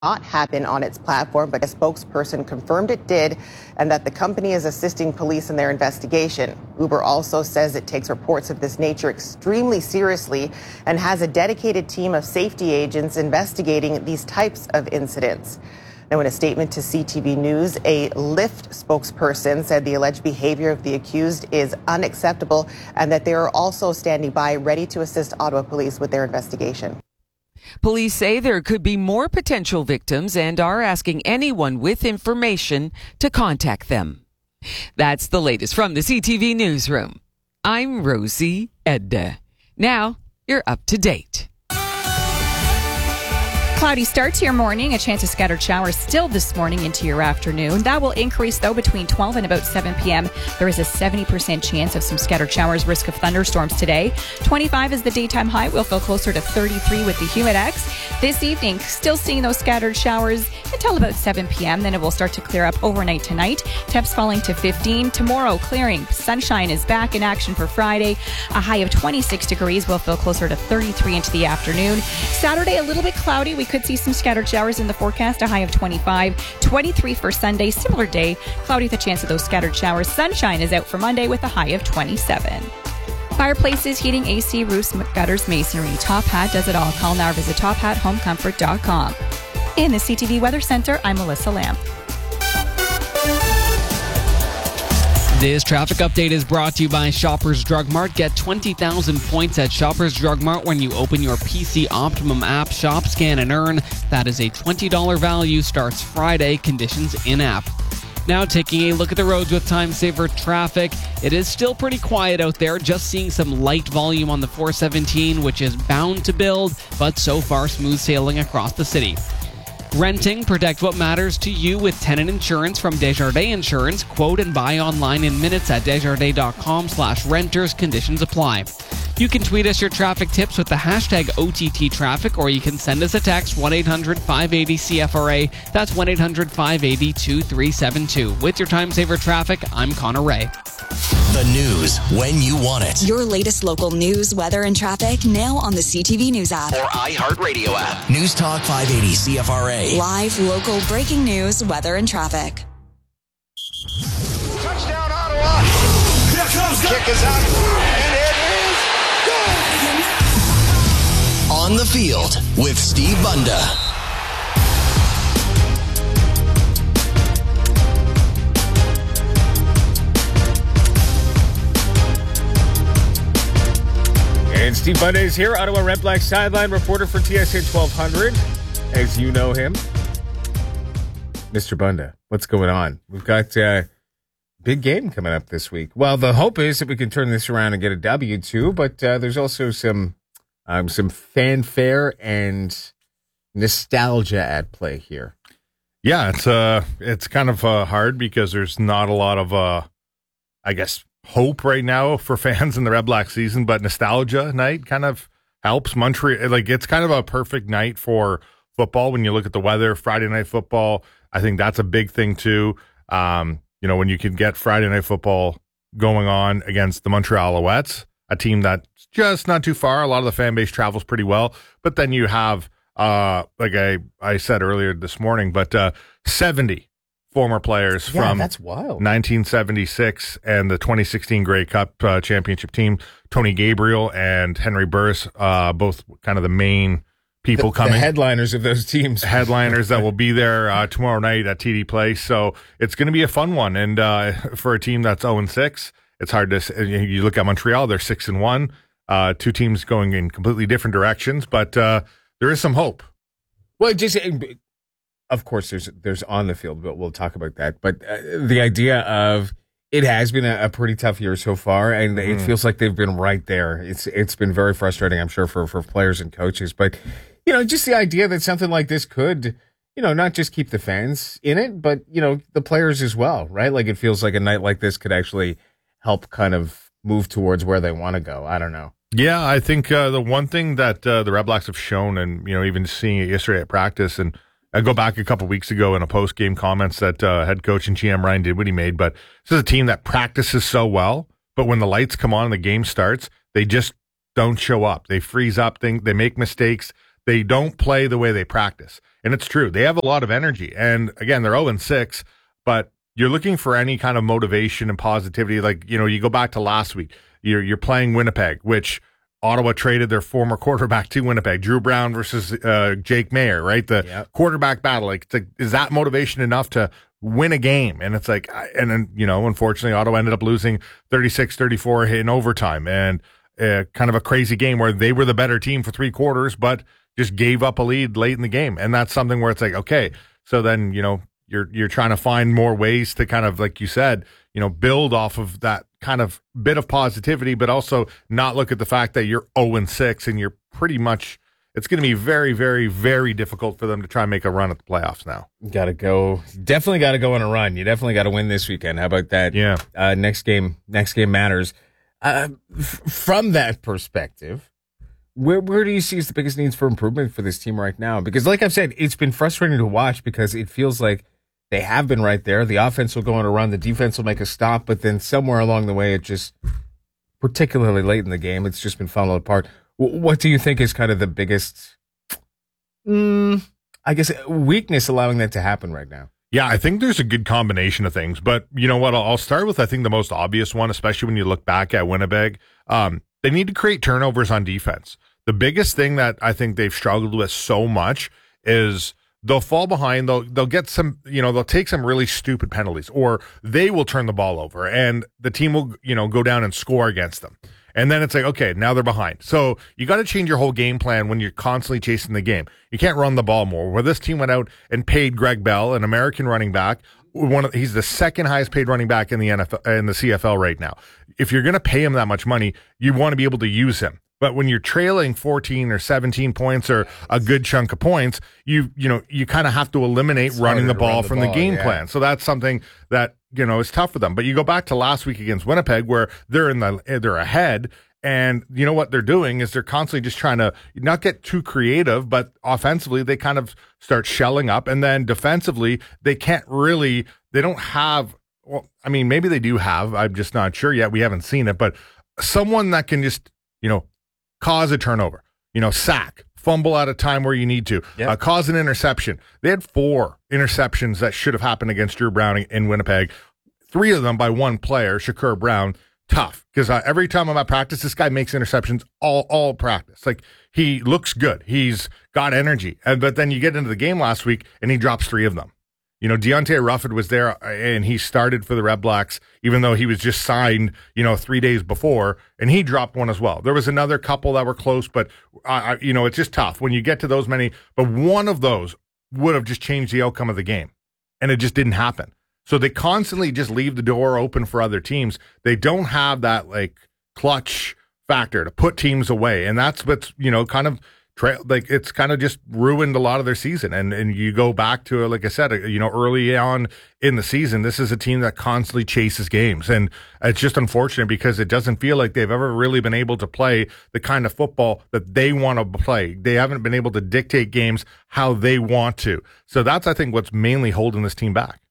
not happen on its platform, but a spokesperson confirmed it did and that the company is assisting police in their investigation. Uber also says it takes reports of this nature extremely seriously and has a dedicated team of safety agents investigating these types of incidents. Now, in a statement to CTV News, a Lyft spokesperson said the alleged behavior of the accused is unacceptable and that they are also standing by ready to assist Ottawa police with their investigation. Police say there could be more potential victims and are asking anyone with information to contact them. That's the latest from the CTV Newsroom. I'm Rosie Edda. Now you're up to date. Cloudy start to your morning, a chance of scattered showers still this morning into your afternoon. That will increase, though, between 12 and about 7 p.m. There is a 70% chance of some scattered showers, risk of thunderstorms today. 25 is the daytime high. We'll feel closer to 33 with the Humidex. This evening, still seeing those scattered showers until about 7 p.m. Then it will start to clear up overnight tonight. Temps falling to 15. Tomorrow, clearing. Sunshine is back in action for Friday. A high of 26 degrees. We'll feel closer to 33 into the afternoon. Saturday, a little bit cloudy. We could see some scattered showers in the forecast, a high of 25, 23 for Sunday, similar day, cloudy with a chance of those scattered showers. Sunshine is out for Monday with a high of 27. Fireplaces, heating, AC, roofs, gutters, masonry. Top Hat does it all. Call now or visit tophathomecomfort.com. In the CTV Weather Center, I'm Melissa Lamb. This traffic update is brought to you by Shoppers Drug Mart. Get 20,000 points at Shoppers Drug Mart when you open your PC Optimum app. Shop, scan, and earn. That is a $20 value. Starts Friday. Conditions in-app. Now taking a look at the roads with time saver traffic. It is still pretty quiet out there. Just seeing some light volume on the 417, which is bound to build, but so far smooth sailing across the city. Renting, protect what matters to you with tenant insurance from Desjardins Insurance. Quote and buy online in minutes at desjardins.com/renters. Conditions apply. You can tweet us your traffic tips with the hashtag OTTTraffic, or you can send us a text 1-800-580-CFRA. That's 1-800-580-2372. With your time saver traffic, I'm Connor Ray. The news when you want it. Your latest local news, weather, and traffic now on the CTV News app or iHeartRadio app. News Talk 580 CFRA. Live, local, breaking news, weather, and traffic. Touchdown, Ottawa! Here comes the kick is out, and it is good! On the field with Steve Bunda. And Steve Bunda is here, Ottawa Red Black sideline reporter for TSN 1200, as you know him. Mr. Bunda, what's going on? We've got a big game coming up this week. Well, the hope is that we can turn this around and get a W too, but there's also some fanfare and nostalgia at play here. Yeah, it's kind of hard because there's not a lot of, I guess, hope right now for fans in the Red Black season, but nostalgia night kind of helps. Montreal, like, it's kind of a perfect night for football when you look at the weather. Friday night football, I think that's a big thing too. When you can get Friday night football going on against the Montreal Alouettes, a team that's just not too far. A lot of the fan base travels pretty well, but then you have, like I said earlier this morning, but 70 former players from that's wild. 1976 and the 2016 Grey Cup championship team. Tony Gabriel and Henry Burris, both kind of the main people coming. The headliners of those teams. Headliners that will be there tomorrow night at TD Place. So it's going to be a fun one. And for a team that's 0-6, it's hard to. You look at Montreal; they're 6-1. Two teams going in completely different directions, but there is some hope. Well, just. Of course, there's on the field, but we'll talk about that. But the idea of it has been a pretty tough year so far, and it feels like they've been right there. It's been very frustrating, I'm sure, for players and coaches. But, just the idea that something like this could, not just keep the fans in it, but, the players as well, right? Like, it feels like a night like this could actually help kind of move towards where they want to go. I don't know. Yeah, I think the one thing that the Red Blacks have shown, and, even seeing it yesterday at practice, and I go back a couple weeks ago in a post-game comments that head coach and GM Ryan Dinwiddie made, but this is a team that practices so well, but when the lights come on and the game starts, they just don't show up. They freeze up, they make mistakes. they don't play the way they practice. And it's true. They have a lot of energy. And again, they're 0-6, but you're looking for any kind of motivation and positivity. Like, you go back to last week, you're playing Winnipeg, which Ottawa traded their former quarterback to Winnipeg, Drew Brown versus Jake Mayer, right? The quarterback battle. Like, is that motivation enough to win a game? And it's like, and then, unfortunately, Ottawa ended up losing 36-34 in overtime, and kind of a crazy game where they were the better team for 3 quarters, but just gave up a lead late in the game. And that's something where it's like, okay, so then, you're trying to find more ways to kind of, like you said, build off of that kind of bit of positivity, but also not look at the fact that you're 0-6 and you're pretty much, it's going to be very, very, very difficult for them to try and make a run at the playoffs now. Got to go. Definitely got to go on a run. You definitely got to win this weekend. How about that? Yeah. Next game matters. From that perspective, where do you see is the biggest needs for improvement for this team right now? Because like I've said, it's been frustrating to watch because it feels like they have been right there. The offense will go on a run. The defense will make a stop. But then somewhere along the way, it just, particularly late in the game, it's just been falling apart. What do you think is kind of the biggest, weakness allowing that to happen right now? Yeah, I think there's a good combination of things. But you know what? I'll start with, I think, the most obvious one, especially when you look back at Winnipeg. They need to create turnovers on defense. The biggest thing that I think they've struggled with so much is they'll fall behind. They'll get some, they'll take some really stupid penalties, or they will turn the ball over and the team will, go down and score against them. And then it's like, okay, now they're behind. So you got to change your whole game plan when you're constantly chasing the game. You can't run the ball more. Where this team went out and paid Greg Bell, an American running back, he's the second highest paid running back in the NFL, in the CFL right now. If you're going to pay him that much money, you want to be able to use him. But when you're trailing 14 or 17 points or a good chunk of points, you kind of have to eliminate running the ball from the game plan. So that's something that, is tough for them. But you go back to last week against Winnipeg where they're ahead, and you know what they're doing is they're constantly just trying to not get too creative, but offensively they kind of start shelling up, and then defensively they don't have, well, I mean, maybe they do have, I'm just not sure yet. We haven't seen it, but someone that can just, cause a turnover, sack, fumble out of time where you need to, cause an interception. They had 4 interceptions that should have happened against Drew Brown in Winnipeg. 3 of them by one player, Shakur Brown. Tough, because every time I'm at practice, this guy makes interceptions all practice. Like, he looks good. He's got energy. But then you get into the game last week, and he drops 3 of them. Deontay Rufford was there, and he started for the Red Blacks, even though he was just signed, 3 days before, and he dropped one as well. There was another couple that were close, but, it's just tough when you get to those many. But one of those would have just changed the outcome of the game, and it just didn't happen. So they constantly just leave the door open for other teams. They don't have that, clutch factor to put teams away, and that's what's, kind of it's kind of just ruined a lot of their season. And you go back to, like I said, early on in the season, this is a team that constantly chases games. And it's just unfortunate because it doesn't feel like they've ever really been able to play the kind of football that they want to play. They haven't been able to dictate games how they want to. So that's, I think, what's mainly holding this team back.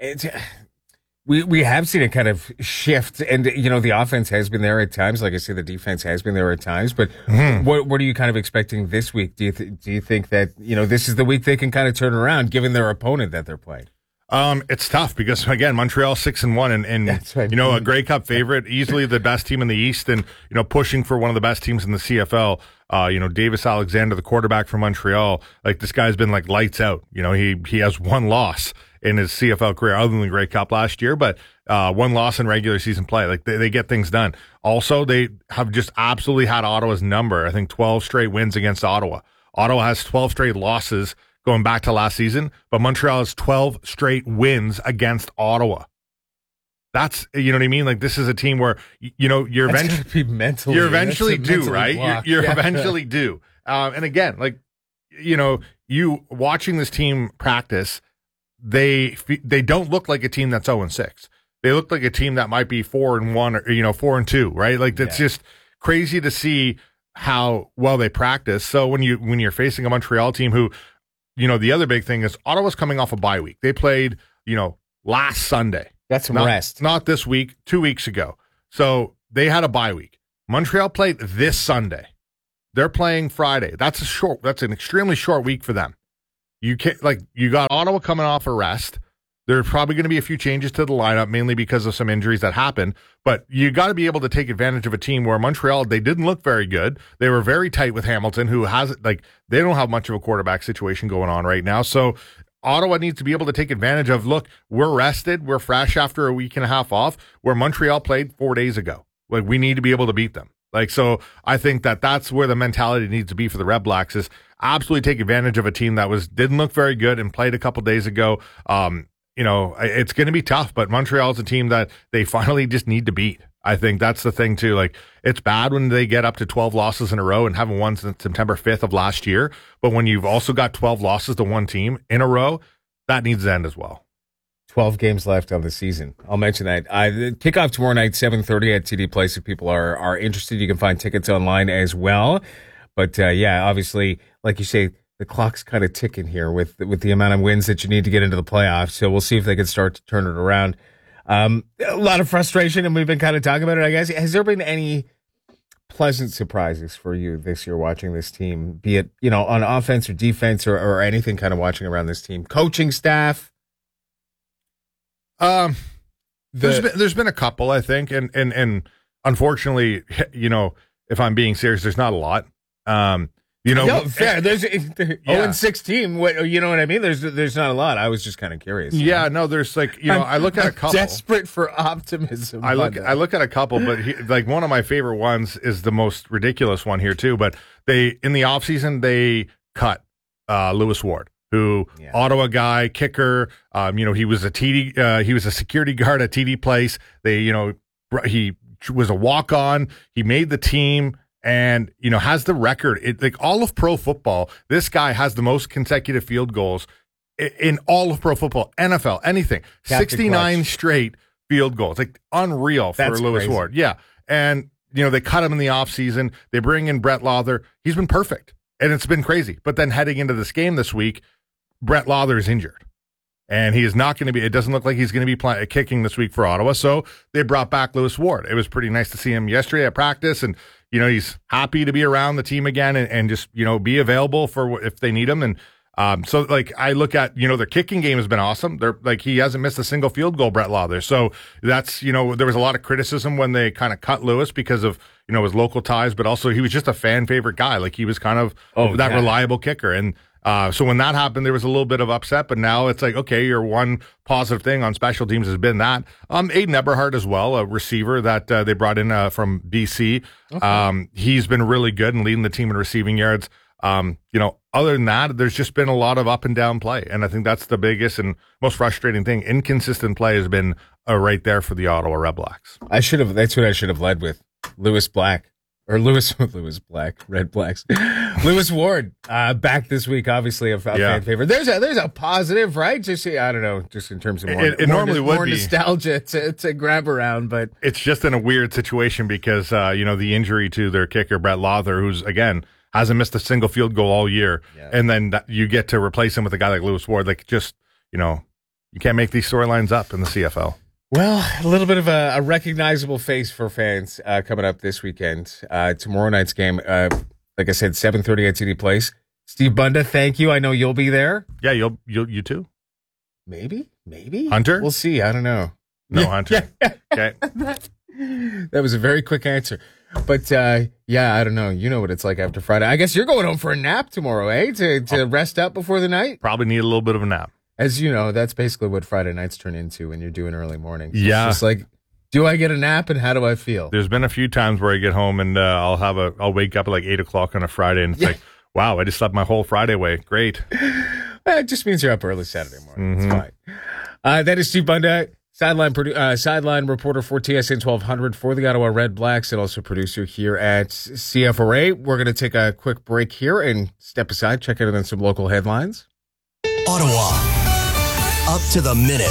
We have seen a kind of shift, and the offense has been there at times. Like I say, the defense has been there at times. But what are you kind of expecting this week? Do you think that this is the week they can kind of turn around, given their opponent that they're playing? It's tough because again, Montreal 6-1, and that's right. A Grey Cup favorite, easily the best team in the East, and pushing for one of the best teams in the CFL. Davis Alexander, the quarterback from Montreal, this guy's been lights out. He has 1 loss in his CFL career other than the Grey Cup last year, but 1 loss in regular season play. They get things done. Also, they have just absolutely had Ottawa's number. I think 12 straight wins against Ottawa. Ottawa has 12 straight losses going back to last season, but Montreal has 12 straight wins against Ottawa. That's, you know what I mean? This is a team where, you're eventually due, right? You're eventually due. And again, you watching this team practice, they don't look like a team that's 0-6. They look like a team that might be 4-1 or 4-2, right? It's just crazy to see how well they practice. So when you're facing a Montreal team who, the other big thing is Ottawa's coming off a bye week. They played, last Sunday. That's some rest. Not this week, 2 weeks ago. So they had a bye week. Montreal played this Sunday. They're playing Friday. That's an extremely short week for them. You got Ottawa coming off a rest. There's probably going to be a few changes to the lineup, mainly because of some injuries that happened. But you got to be able to take advantage of a team where Montreal, they didn't look very good. They were very tight with Hamilton, who has they don't have much of a quarterback situation going on right now. So Ottawa needs to be able to take advantage of, look, we're rested. We're fresh after a week and a half off, where Montreal played 4 days ago. Like, we need to be able to beat them. So I think that's where the mentality needs to be for the Red Blacks, is absolutely take advantage of a team that didn't look very good and played a couple days ago. It's going to be tough, but Montreal's a team that they finally just need to beat. I think that's the thing too. Like, it's bad when they get up to 12 losses in a row and haven't won since September 5th of last year. But when you've also got 12 losses to one team in a row, that needs to end as well. 12 games left of the season. I'll mention that. The kickoff tomorrow night, 7:30 at TD Place. If people are interested, you can find tickets online as well. But obviously, like you say, the clock's kind of ticking here with the amount of wins that you need to get into the playoffs. So we'll see if they can start to turn it around. A lot of frustration, and we've been kind of talking about it, I guess. Has there been any pleasant surprises for you this year watching this team, be it, on offense or defense or anything kind of watching around this team? Coaching staff? There's been a couple, I think, and unfortunately, if I'm being serious, there's not a lot. Fair. There's 0-6 team. You know what I mean? There's not a lot. I was just kind of curious. Yeah, no. There's I look at a couple. Desperate for optimism. I look at a couple, but one of my favorite ones is the most ridiculous one here too. But in the offseason, they cut Lewis Ward, who Ottawa guy, kicker. He was a TD. He was a security guard at TD Place. He was a walk-on. He made the team. And, has the record. All of pro football, this guy has the most consecutive field goals in all of pro football, NFL, anything. Captain 69 clutch. Straight field goals. Unreal for Lewis Ward. Yeah. And, they cut him in the offseason. They bring in Brett Lauther. He's been perfect. And it's been crazy. But then heading into this game this week, Brett Lauther is injured. And he is not going to be, it doesn't look like he's going to be kicking this week for Ottawa. So they brought back Lewis Ward. It was pretty nice to see him yesterday at practice. And, he's happy to be around the team again and just, be available for if they need him. And so I look at, their kicking game has been awesome. He hasn't missed a single field goal, Brett Lauther. So that's, there was a lot of criticism when they kind of cut Lewis because of, his local ties, but also he was just a fan favorite guy. He was kind of that reliable kicker. And so when that happened, there was a little bit of upset, but now it's okay, your one positive thing on special teams has been that. Aiden Eberhardt as well, a receiver that they brought in from BC. Okay. He's been really good and leading the team in receiving yards. Other than that, there's just been a lot of up and down play. And I think that's the biggest and most frustrating thing. Inconsistent play has been right there for the Ottawa Red Blacks. That's what I should have led with. Lewis Black. Or Lewis Black, Red Blacks. Lewis Ward, back this week, obviously a fan favorite. There's a positive, right? Just I don't know, just in terms of more nostalgia to grab around, but it's just in a weird situation because the injury to their kicker Brett Lauther, who's again hasn't missed a single field goal all year, and then you get to replace him with a guy like Lewis Ward. You can't make these storylines up in the CFL. Well, a little bit of a recognizable face for fans coming up this weekend. Tomorrow night's game, like I said, 7:30 at TD Place. Steve Bunda, thank you. I know you'll be there. Yeah, you too. Maybe. Hunter? We'll see. I don't know. No, Hunter. Okay. That was a very quick answer. But, I don't know. You know what it's like after Friday. I guess you're going home for a nap tomorrow, eh? To rest up before the night? Probably need a little bit of a nap. As you know, that's basically what Friday nights turn into when you're doing early mornings. Yeah. It's just do I get a nap and how do I feel? There's been a few times where I get home and I'll wake up at 8 o'clock on a Friday and it's wow, I just slept my whole Friday away. Great. It just means you're up early Saturday morning. Mm-hmm. It's fine. That is Steve Bunda, sideline reporter for TSN 1200 for the Ottawa Red Blacks and also producer here at CFRA. We're going to take a quick break here and step aside, check in on some local headlines. Ottawa. Up to the minute.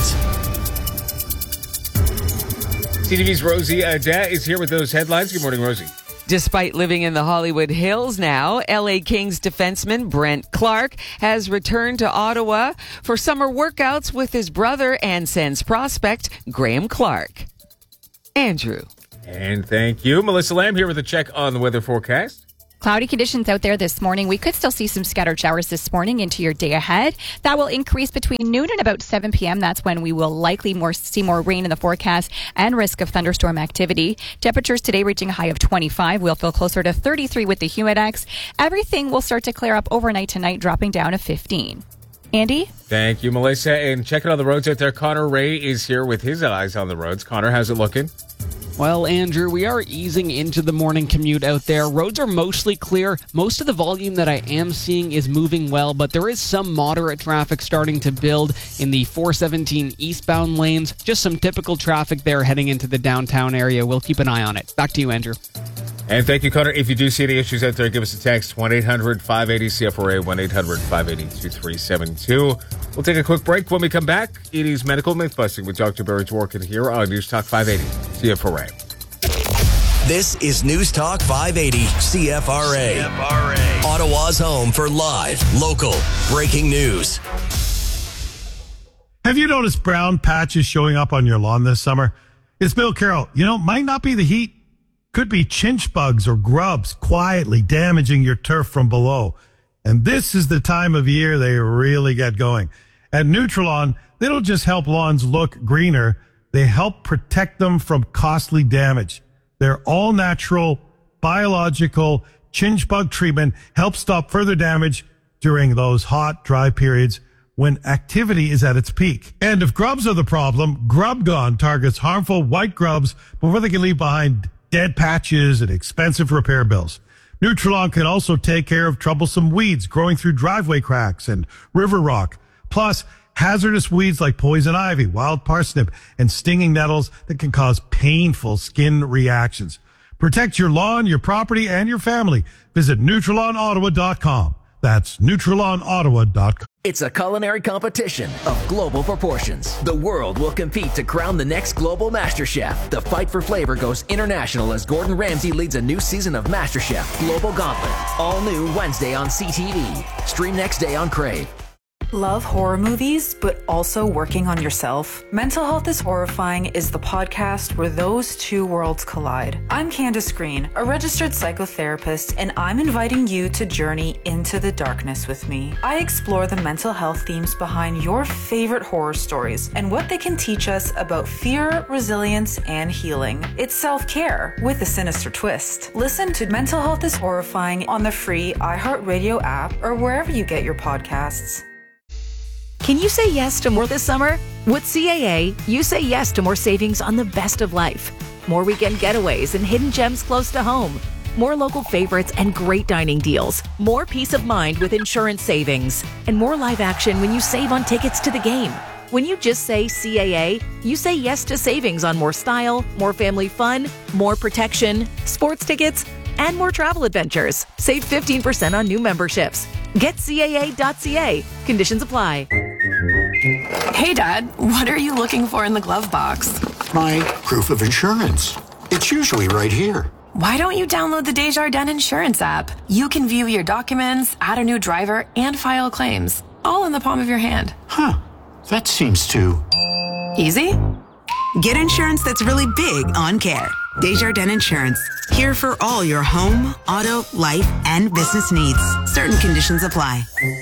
CTV's Rosie Adet is here with those headlines. Good morning, Rosie. Despite living in the Hollywood Hills now, LA Kings defenseman Brent Clark has returned to Ottawa for summer workouts with his brother and Sens prospect Graham Clark. Andrew. And thank you. Melissa Lamb here with a check on the weather forecast. Cloudy conditions out there this morning. We could still see some scattered showers this morning into your day ahead. That will increase between noon and about 7 p.m. That's when we will likely see more rain in the forecast and risk of thunderstorm activity. Temperatures today reaching a high of 25. We'll feel closer to 33 with the humidex. Everything will start to clear up overnight tonight, dropping down to 15. Andy? Thank you, Melissa. And checking on the roads out there, Connor Ray is here with his eyes on the roads. Connor, how's it looking? Well, Andrew, we are easing into the morning commute out there. Roads are mostly clear. Most of the volume that I am seeing is moving well, but there is some moderate traffic starting to build in the 417 eastbound lanes. Just some typical traffic there heading into the downtown area. We'll keep an eye on it. Back to you, Andrew. And thank you, Connor. If you do see any issues out there, give us a text, 1-800-580-CFRA, 1-800-580-2372. We'll take a quick break. When we come back, it is Medical Myth-Busting with Dr. Barry Dworkin here on News Talk 580 CFRA. This is News Talk 580 CFRA. Ottawa's home for live, local, breaking news. Have you noticed brown patches showing up on your lawn this summer? It's Bill Carroll. Might not be the heat. Could be chinch bugs or grubs quietly damaging your turf from below. And this is the time of year they really get going. At Nutrilon, they don't just help lawns look greener, they help protect them from costly damage. Their all-natural, biological chinch bug treatment helps stop further damage during those hot, dry periods when activity is at its peak. And if grubs are the problem, Grub Gone targets harmful white grubs before they can leave behind dead patches and expensive repair bills. Nutrilon can also take care of troublesome weeds growing through driveway cracks and river rock, plus hazardous weeds like poison ivy, wild parsnip, and stinging nettles that can cause painful skin reactions. Protect your lawn, your property, and your family. Visit NutrilonOttawa.com. That's NutrilonOttawa.com. It's a culinary competition of global proportions. The world will compete to crown the next global MasterChef. The fight for flavor goes international as Gordon Ramsay leads a new season of MasterChef Global Gauntlet. All new Wednesday on CTV. Stream next day on Crave. Love horror movies, but also working on yourself? Mental Health is Horrifying is the podcast where those two worlds collide. I'm Candace Green, a registered psychotherapist, and I'm inviting you to journey into the darkness with me. I explore the mental health themes behind your favorite horror stories and what they can teach us about fear, resilience, and healing. It's self-care with a sinister twist. Listen to Mental Health is Horrifying on the free iHeartRadio app or wherever you get your podcasts. Can you say yes to more this summer? With CAA, you say yes to more savings on the best of life. More weekend getaways and hidden gems close to home. More local favorites and great dining deals. More peace of mind with insurance savings. And more live action when you save on tickets to the game. When you just say CAA, you say yes to savings on more style, more family fun, more protection, sports tickets, and more travel adventures. Save 15% on new memberships. Get CAA.ca. Conditions apply. Hey, Dad, what are you looking for in the glove box? My proof of insurance. It's usually right here. Why don't you download the Desjardins Insurance app? You can view your documents, add a new driver, and file claims, all in the palm of your hand. Huh. That seems too... easy? Get insurance that's really big on care. Desjardins Insurance. Here for all your home, auto, life, and business needs. Certain conditions apply.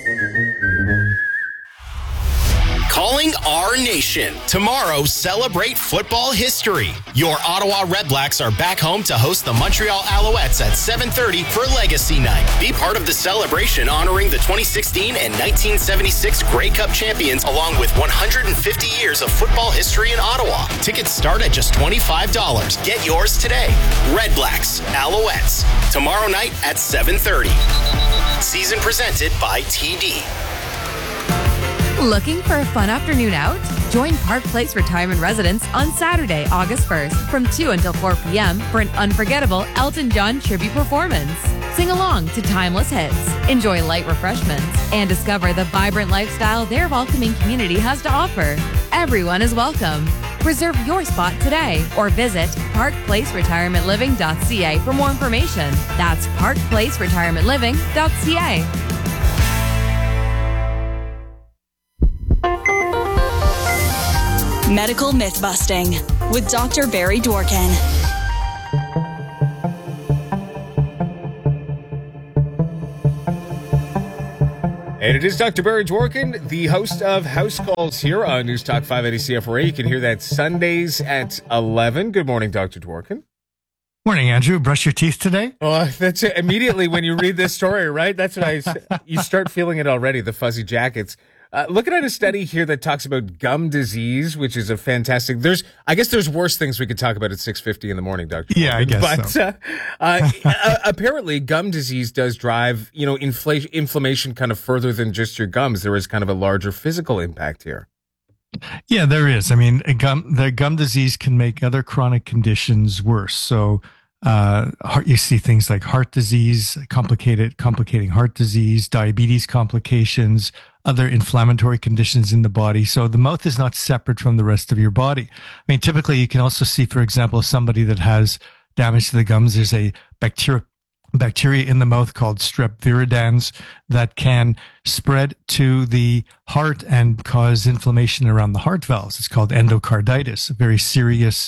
Calling our nation. Tomorrow, celebrate football history. Your Ottawa Redblacks are back home to host the Montreal Alouettes at 7:30 for Legacy Night. Be part of the celebration honoring the 2016 and 1976 Grey Cup champions along with 150 years of football history in Ottawa. Tickets start at just $25. Get yours today. Redblacks, Alouettes. Tomorrow night at 7:30. Season presented by TD. Looking for a fun afternoon out? Join Park Place Retirement Residence on Saturday, August 1st from 2 until 4 p.m. for an unforgettable Elton John tribute performance. Sing along to timeless hits, enjoy light refreshments, and discover the vibrant lifestyle their welcoming community has to offer. Everyone is welcome. Reserve your spot today or visit parkplaceretirementliving.ca for more information. That's parkplaceretirementliving.ca. Medical Myth-Busting with Dr. Barry Dworkin. And it is Dr. Barry Dworkin, the host of House Calls here on News Talk 580 CFRA. You can hear that Sundays at 11. Good morning, Dr. Dworkin. Morning, Andrew. Brush your teeth today? Oh, that's it. Immediately when you read this story, right? That's what you start feeling it already, the fuzzy jackets. Looking at a study here that talks about gum disease, which is a fantastic. I guess there's worse things we could talk about at 6:50 in the morning, Dr. Yeah, Morgan. I guess so. Apparently, gum disease does drive, inflammation kind of further than just your gums. There is kind of a larger physical impact here. Yeah, there is. I mean, the gum disease can make other chronic conditions worse. So, you see things like heart disease, complicating heart disease, diabetes complications, other inflammatory conditions in the body. So the mouth is not separate from the rest of your body. I mean, typically you can also see, for example, somebody that has damage to the gums. There's a bacteria in the mouth called Strep viridans that can spread to the heart and cause inflammation around the heart valves. It's called endocarditis, a very serious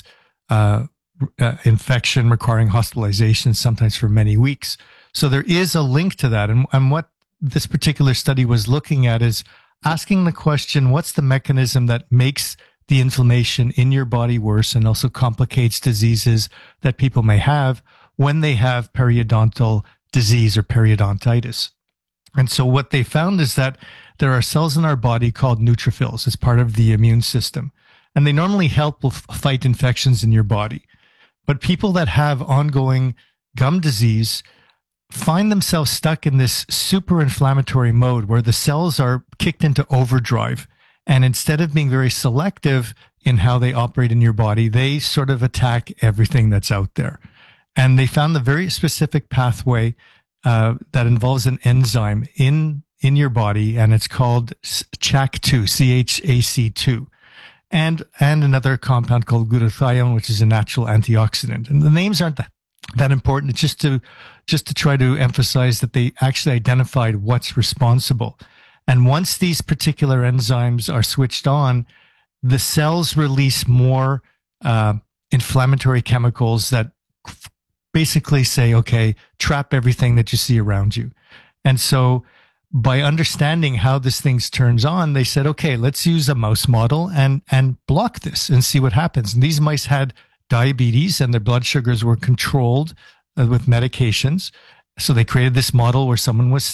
infection requiring hospitalization, sometimes for many weeks. So there is a link to that. And what this particular study was looking at is asking the question, what's the mechanism that makes the inflammation in your body worse and also complicates diseases that people may have when they have periodontal disease or periodontitis? And so what they found is that there are cells in our body called neutrophils as part of the immune system, and they normally help fight infections in your body. But people that have ongoing gum disease find themselves stuck in this super inflammatory mode where the cells are kicked into overdrive. And instead of being very selective in how they operate in your body, they sort of attack everything that's out there. And they found a very specific pathway that involves an enzyme in your body, and it's called CHAC2, CHAC2. And another compound called glutathione, which is a natural antioxidant. And the names aren't that important. It's just to try to emphasize that they actually identified what's responsible. And once these particular enzymes are switched on, the cells release more inflammatory chemicals that basically say, okay, trap everything that you see around you. And so by understanding how this thing turns on, they said, okay, let's use a mouse model and block this and see what happens. And these mice had diabetes and their blood sugars were controlled with medications. So they created this model where someone was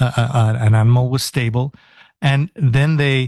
an animal was stable. And then they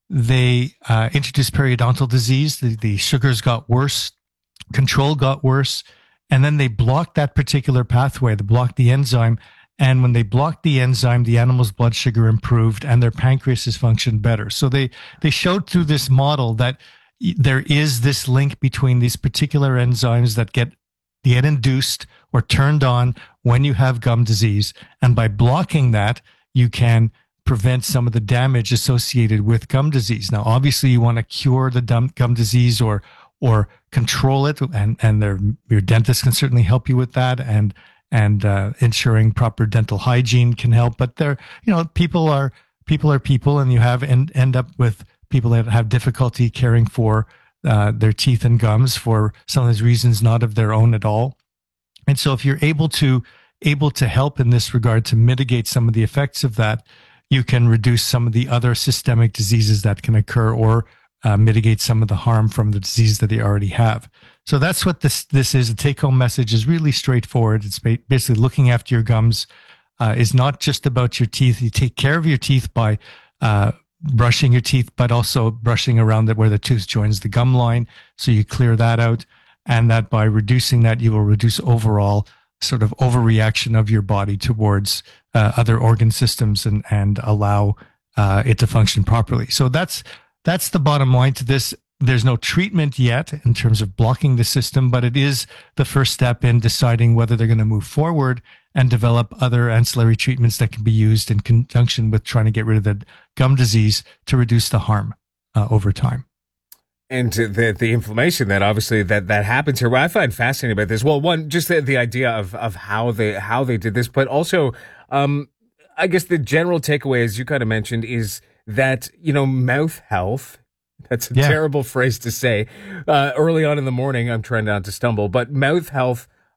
introduced periodontal disease. The sugars got worse, control got worse. And then they blocked that particular pathway. They blocked the enzyme. And when they blocked the enzyme, the animal's blood sugar improved and their pancreas functioned better. So they showed through this model that there is this link between these particular enzymes that get induced or turned on when you have gum disease. And by blocking that, you can prevent some of the damage associated with gum disease. Now, obviously, you want to cure the gum disease or control it, and your dentist can certainly help you with that, and ensuring proper dental hygiene can help. But people are people, and you end up with people that have difficulty caring for their teeth and gums for some of these reasons not of their own at all. And so if you're able to help in this regard to mitigate some of the effects of that, you can reduce some of the other systemic diseases that can occur or mitigate some of the harm from the disease that they already have. So that's what this is. The take-home message is really straightforward. It's basically looking after your gums is not just about your teeth. You take care of your teeth by brushing your teeth, but also brushing around where the tooth joins the gum line. So you clear that out, and that by reducing that, you will reduce overall sort of overreaction of your body towards other organ systems and allow it to function properly. So that's the bottom line to this. There's no treatment yet in terms of blocking the system, but it is the first step in deciding whether they're going to move forward and develop other ancillary treatments that can be used in conjunction with trying to get rid of the gum disease to reduce the harm over time. And the inflammation that obviously that happens here. What I find fascinating about this, well, one, just the idea of how they did this, but also, I guess the general takeaway, as you kind of mentioned, is that, mouth health, that's a terrible phrase to say early on in the morning. I'm trying not to stumble, but mouth health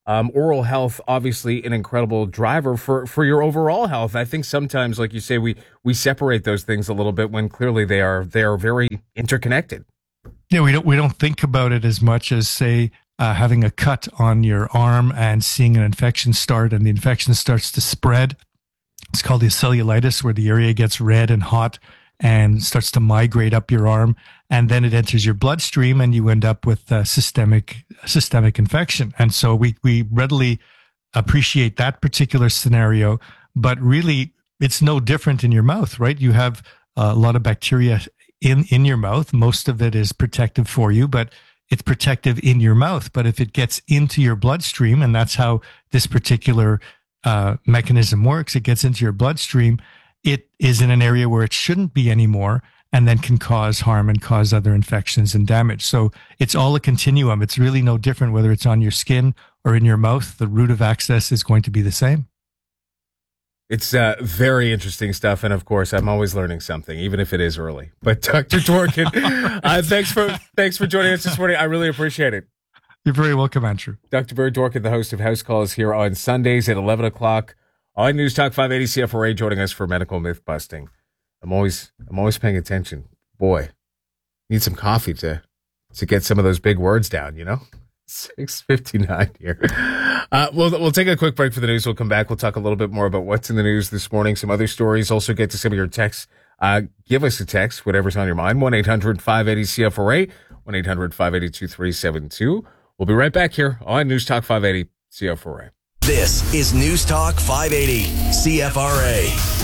Oral health, obviously an incredible driver for your overall health. I think sometimes, like you say, we separate those things a little bit when clearly they are very interconnected. Yeah, we don't think about it as much as, say, having a cut on your arm and seeing an infection start, and the infection starts to spread. It's called the cellulitis, where the area gets red and hot and starts to migrate up your arm, and then it enters your bloodstream, and you end up with systemic infection. And so we readily appreciate that particular scenario, but really it's no different in your mouth, right? You have a lot of bacteria in your mouth. Most of it is protective for you, but it's protective in your mouth. But if it gets into your bloodstream, and that's how this particular mechanism works, it gets into your bloodstream, it is in an area where it shouldn't be anymore, and then can cause harm and cause other infections and damage. So it's all a continuum. It's really no different whether it's on your skin or in your mouth. The route of access is going to be the same. It's very interesting stuff, and of course, I'm always learning something, even if it is early. But Dr. Dworkin, thanks for joining us this morning. I really appreciate it. You're very welcome, Andrew. Dr. Barry Dworkin, the host of House Calls, here on Sundays at 11 o'clock on News Talk 580 CFRA, joining us for medical myth busting. I'm always paying attention. Boy, need some coffee to get some of those big words down, 6:59 here. We'll take a quick break for the news. We'll come back. We'll talk a little bit more about what's in the news this morning, some other stories, also get to some of your texts. Give us a text, whatever's on your mind, 1-800-580-CFRA, 1-800-580-2372. We'll be right back here on News Talk 580 CFRA. This is News Talk 580 CFRA.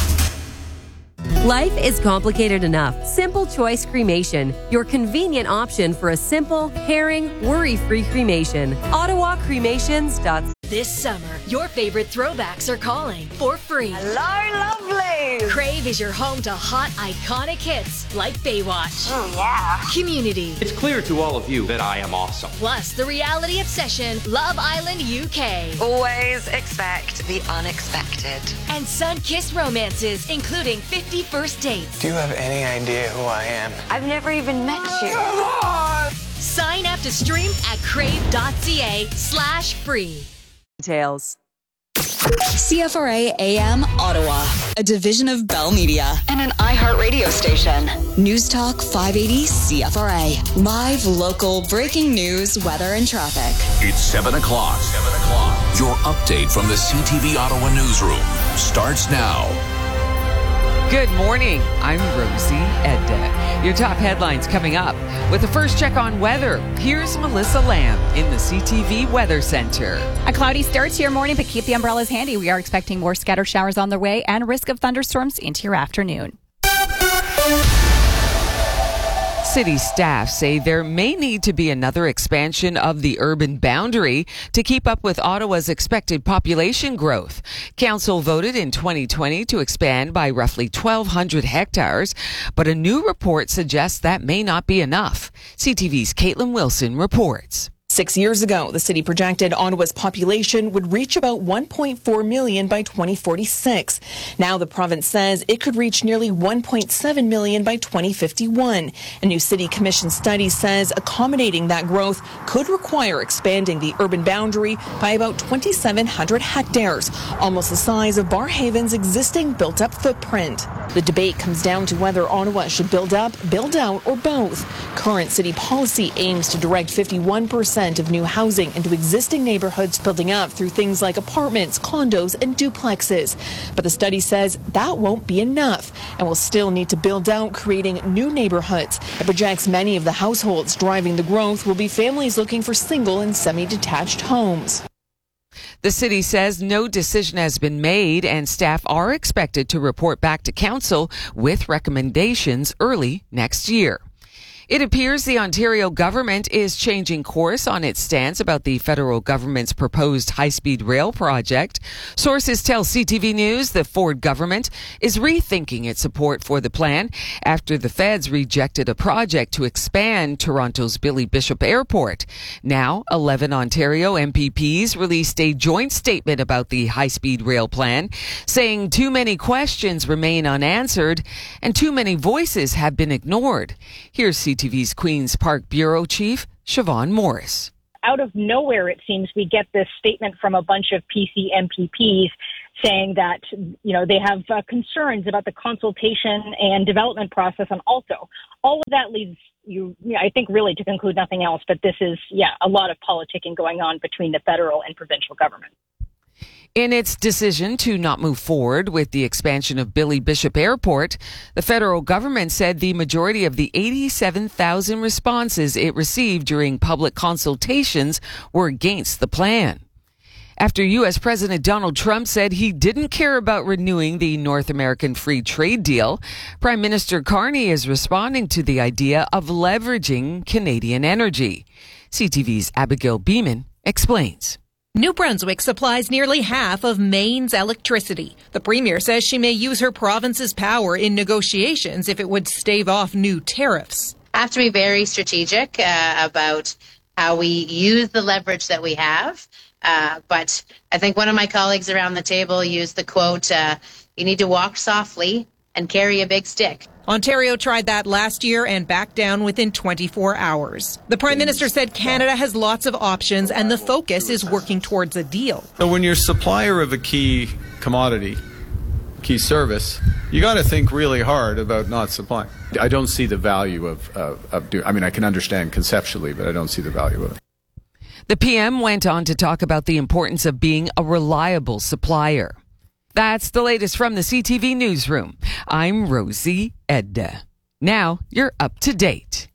Life is complicated enough. Simple Choice Cremation, your convenient option for a simple, caring, worry-free cremation. OttawaCremations.ca. This summer, your favorite throwbacks are calling for free. Hello, lovely! Crave is your home to hot, iconic hits like Baywatch. Oh, yeah. Community. It's clear to all of you that I am awesome. Plus, the reality obsession, Love Island UK. Always expect the unexpected. And sun-kissed romances, including 50 First Dates. Do you have any idea who I am? I've never even met you. Come on! Sign up to stream at crave.ca/free. Details. CFRA AM Ottawa, a division of Bell Media and an iHeart radio station. News Talk 580 CFRA. Live, local, breaking news, weather, and traffic. It's 7 o'clock. Your update from the CTV Ottawa newsroom starts now. Good morning. I'm Rosie Edda. Your top headlines coming up. With the first check on weather, here's Melissa Lamb in the CTV Weather Center. A cloudy start to your morning, but keep the umbrellas handy. We are expecting more scattered showers on the way and risk of thunderstorms into your afternoon. City staff say there may need to be another expansion of the urban boundary to keep up with Ottawa's expected population growth. Council voted in 2020 to expand by roughly 1,200 hectares, but a new report suggests that may not be enough. CTV's Caitlin Wilson reports. 6 years ago, the city projected Ottawa's population would reach about 1.4 million by 2046. Now the province says it could reach nearly 1.7 million by 2051. A new city commission study says accommodating that growth could require expanding the urban boundary by about 2,700 hectares, almost the size of Barhaven's existing built-up footprint. The debate comes down to whether Ottawa should build up, build out, or both. Current city policy aims to direct 51% of new housing into existing neighborhoods building up through things like apartments, condos, and duplexes. But the study says that won't be enough and will still need to build out, creating new neighborhoods. It projects many of the households driving the growth will be families looking for single and semi-detached homes. The city says no decision has been made and staff are expected to report back to council with recommendations early next year. It appears the Ontario government is changing course on its stance about the federal government's proposed high-speed rail project. Sources tell CTV News the Ford government is rethinking its support for the plan after the feds rejected a project to expand Toronto's Billy Bishop Airport. Now, 11 Ontario MPPs released a joint statement about the high-speed rail plan, saying too many questions remain unanswered and too many voices have been ignored. Here's CTV's Queen's Park Bureau Chief, Siobhan Morris. out of nowhere, it seems, we get this statement from a bunch of PC MPPs saying that, they have concerns about the consultation and development process on Alto. All of that leads you, I think, really to conclude nothing else, but this is, a lot of politicking going on between the federal and provincial government. In its decision to not move forward with the expansion of Billy Bishop Airport, the federal government said the majority of the 87,000 responses it received during public consultations were against the plan. After U.S. President Donald Trump said he didn't care about renewing the North American Free Trade Deal, Prime Minister Carney is responding to the idea of leveraging Canadian energy. CTV's Abigail Beeman explains. New Brunswick supplies nearly half of Maine's electricity. The Premier says she may use her province's power in negotiations if it would stave off new tariffs. Have to be very strategic about how we use the leverage that we have. But I think one of my colleagues around the table used the quote, you need to walk softly and carry a big stick. Ontario tried that last year and backed down within 24 hours. The Prime Minister said Canada has lots of options and the focus is working towards a deal. So when you're supplier of a key commodity, key service, you got to think really hard about not supplying. I don't see the value of doing. I mean, I can understand conceptually, but I don't see the value of it. The PM went on to talk about the importance of being a reliable supplier. That's the latest from the CTV Newsroom. I'm Rosie Edda. Now you're up to date.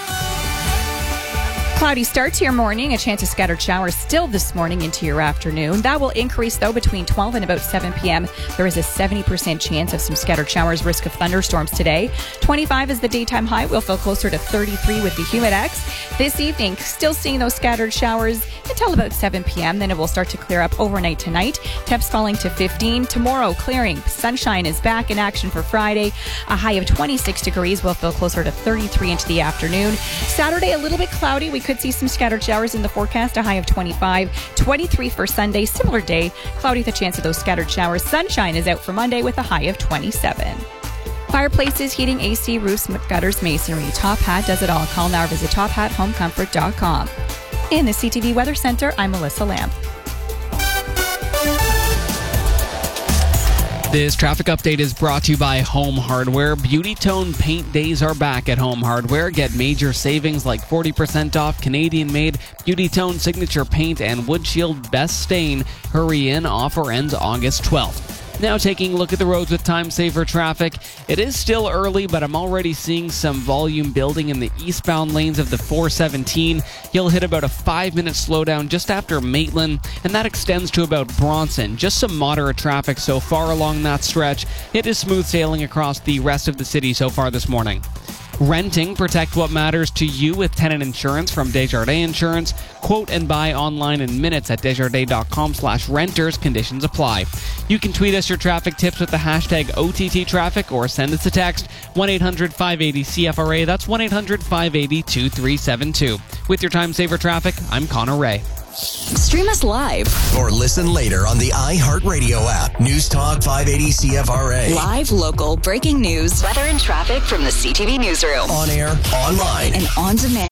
Cloudy start to your morning. A chance of scattered showers still this morning into your afternoon. That will increase, though, between 12 and about 7 p.m. There is a 70% chance of some scattered showers, risk of thunderstorms today. 25 is the daytime high. We'll feel closer to 33 with the Humidex. This evening, still seeing those scattered showers until about 7 p.m. Then it will start to clear up overnight tonight. Temps falling to 15. Tomorrow, clearing. Sunshine is back in action for Friday. A high of 26 degrees. We'll feel closer to 33 into the afternoon. Saturday, a little bit cloudy. We could see some scattered showers in the forecast, a high of 25, 23 for Sunday, similar day, cloudy with a chance of those scattered showers. Sunshine is out for Monday with a high of 27. Fireplaces, heating, AC, roofs, gutters, masonry. Top Hat does it all. Call now or visit tophathomecomfort.com. In the CTV Weather Center, I'm Melissa Lamb. This traffic update is brought to you by Home Hardware. Beauty Tone paint days are back at Home Hardware. Get major savings like 40% off Canadian-made Beauty Tone Signature Paint and Wood Shield Best Stain. Hurry in. Offer ends August 12th. Now taking a look at the roads with time-saver traffic. It is still early, but I'm already seeing some volume building in the eastbound lanes of the 417. You'll hit about a 5-minute slowdown just after Maitland, and that extends to about Bronson. Just some moderate traffic so far along that stretch. It is smooth sailing across the rest of the city so far this morning. Renting, protect what matters to you with tenant insurance from Desjardins Insurance. Quote and buy online in minutes at desjardins.com/renters. Conditions apply. You can tweet us your traffic tips with the hashtag OTTTraffic or send us a text 1-800-580-CFRA. That's 1-800-580-2372. With your time saver traffic, I'm Connor Ray. Stream us live or listen later on the iHeartRadio app. News Talk 580 CFRA. Live, local, breaking news, weather and traffic from the CTV Newsroom. On air, online, and on demand.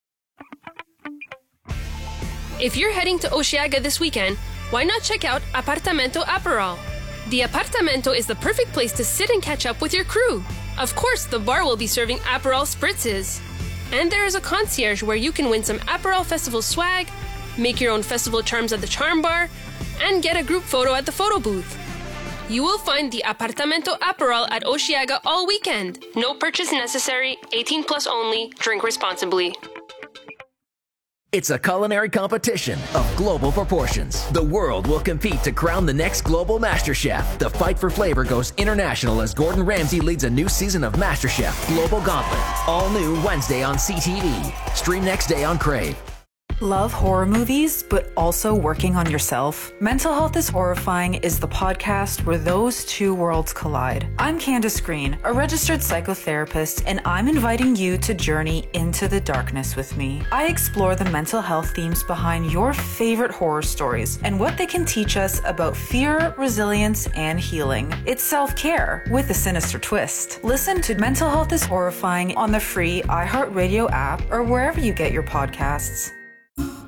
If you're heading to Osheaga this weekend, why not check out Apartamento Aperol? The Apartamento is the perfect place to sit and catch up with your crew. Of course, the bar will be serving Aperol spritzes. And there is a concierge where you can win some Aperol Festival swag, make your own festival charms at the Charm Bar, and get a group photo at the photo booth. You will find the Apartamento Aperol at Osheaga all weekend. No purchase necessary, 18 plus only, drink responsibly. It's a culinary competition of global proportions. The world will compete to crown the next global MasterChef. The fight for flavor goes international as Gordon Ramsay leads a new season of MasterChef Global Gauntlet. All new Wednesday on CTV. Stream next day on Crave. Love horror movies, but also working on yourself? Mental Health is Horrifying is the podcast where those two worlds collide. I'm Candace Green, a registered psychotherapist, and I'm inviting you to journey into the darkness with me. I explore the mental health themes behind your favorite horror stories and what they can teach us about fear, resilience, and healing. It's self-care with a sinister twist. Listen to Mental Health is Horrifying on the free iHeartRadio app or wherever you get your podcasts.